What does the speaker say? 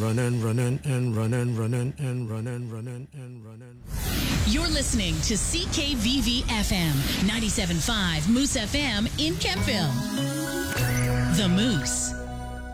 You're listening to CKVV FM 97.5 Moose FM in Kempville. The Moose.